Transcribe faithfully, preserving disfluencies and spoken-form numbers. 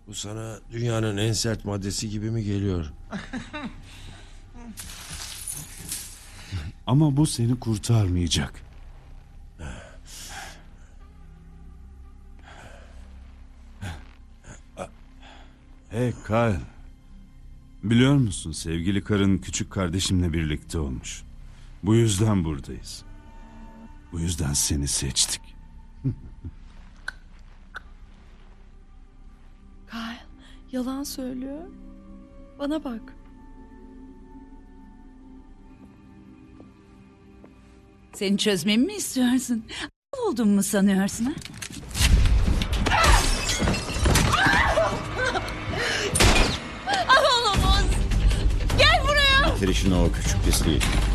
Bu sana dünyanın en sert maddesi gibi mi geliyor? Ama bu seni kurtarmayacak. Hey Kyle. Biliyor musun, sevgili karın küçük kardeşimle birlikte olmuş. Bu yüzden buradayız. Bu yüzden seni seçtik. Kyle yalan söylüyor. Bana bak. Seni çözmemi mi istiyorsun? Oldum mu sanıyorsun ha? Ah olamaz! Gel buraya! Bitirişin o küçük pisliği.